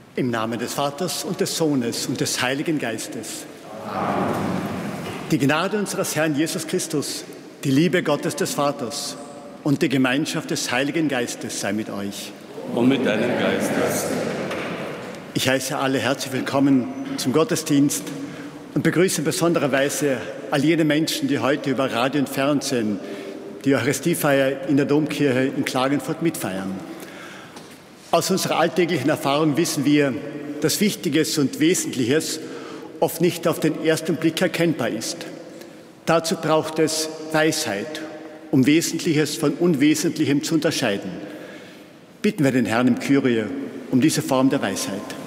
Im Namen des Vaters und des Sohnes und des Heiligen Geistes. Amen. Die Gnade unseres Herrn Jesus Christus, die Liebe Gottes des Vaters und die Gemeinschaft des Heiligen Geistes sei mit euch. Und mit deinem Geist. Ich heiße alle herzlich willkommen zum Gottesdienst und begrüße in besonderer Weise all jene Menschen, die heute über Radio und Fernsehen die Eucharistiefeier in der Domkirche in Klagenfurt mitfeiern. Aus unserer alltäglichen Erfahrung wissen wir, dass Wichtiges und Wesentliches oft nicht auf den ersten Blick erkennbar ist. Dazu braucht es Weisheit, um Wesentliches von Unwesentlichem zu unterscheiden. Bitten wir den Herrn im Kyrie um diese Form der Weisheit.